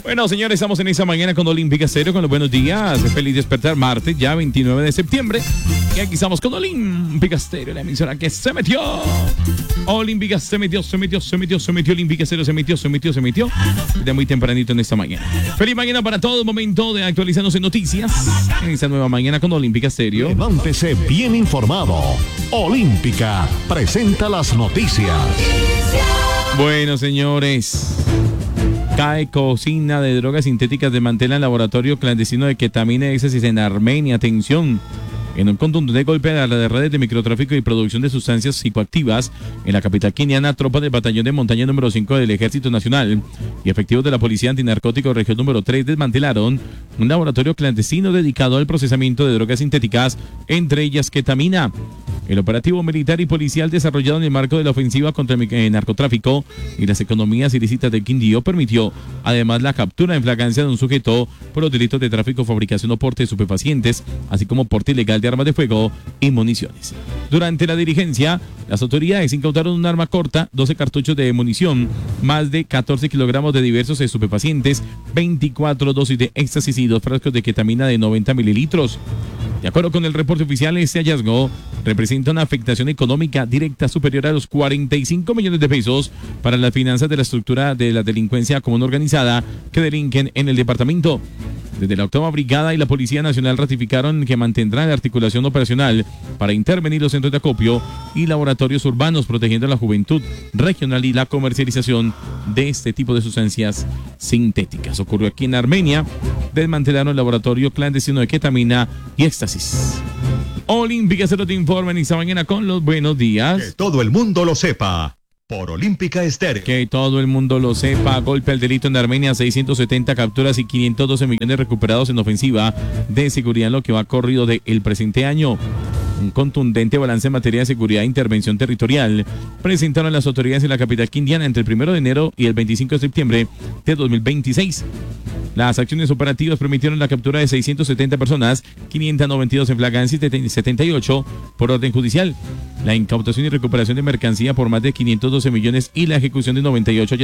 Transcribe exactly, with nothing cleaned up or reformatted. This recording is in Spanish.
Bueno, señores, estamos en esa mañana con Olímpica Estéreo, con los buenos días. Feliz despertar, martes, ya veintinueve de septiembre. Y aquí estamos con Olímpica Estéreo, la emisora que se metió. Olímpica se metió, se metió, se metió, se metió. Olímpica Estéreo se metió, se metió, se metió. De muy tempranito en esta mañana. Feliz mañana para todo, momento de actualizarnos en noticias. En esta nueva mañana con Olímpica Estéreo. Levántese bien informado. Olímpica presenta las noticias. Bueno, señores. Cae cocina de drogas sintéticas, desmantela el laboratorio clandestino de ketamina y éxtasis en Armenia. Atención. En un contundente golpe a las redes de microtráfico y producción de sustancias psicoactivas en la capital keniana, tropas del batallón de montaña número cinco del Ejército Nacional y efectivos de la Policía Antinarcótico región número tres desmantelaron un laboratorio clandestino dedicado al procesamiento de drogas sintéticas, entre ellas ketamina. El operativo militar y policial desarrollado en el marco de la ofensiva contra el eh, narcotráfico y las economías ilícitas del Quindío permitió además la captura en flagrancia de un sujeto por los delitos de tráfico, fabricación o porte de estupefacientes, así como porte ilegal de armas de fuego y municiones. Durante la diligencia, las autoridades incautaron un arma corta, doce cartuchos de munición, más de catorce kilogramos de diversos estupefacientes, veinticuatro dosis de éxtasis y dos frascos de ketamina de noventa mililitros. De acuerdo con el reporte oficial, este hallazgo representa una afectación económica directa superior a los cuarenta y cinco millones de pesos para las finanzas de la estructura de la delincuencia común organizada que delinquen en el departamento. Desde la octava brigada y la Policía Nacional ratificaron que mantendrán la articulación operacional para intervenir los centros de acopio y laboratorios urbanos, protegiendo a la juventud regional y la comercialización de este tipo de sustancias sintéticas. Ocurrió aquí en Armenia, desmantelaron el laboratorio clandestino de ketamina y éxtasis. Olímpica Cero te informa en esta mañana con los buenos días. Que todo el mundo lo sepa. Por Olímpica Estéreo. Que todo el mundo lo sepa. Golpe al delito en Armenia, seiscientos setenta capturas y quinientos doce millones recuperados en ofensiva de seguridad en lo que va corrido del presente año. Un contundente balance en materia de seguridad e intervención territorial presentaron las autoridades en la capital quindiana entre el primero de enero y el veinticinco de septiembre de dos mil veintiséis. Las acciones operativas permitieron la captura de seiscientas setenta personas, quinientos noventa y dos en flagrancia y setenta y ocho por orden judicial. La incautación y recuperación de mercancía por más de quinientos doce millones y la ejecución de noventa y ocho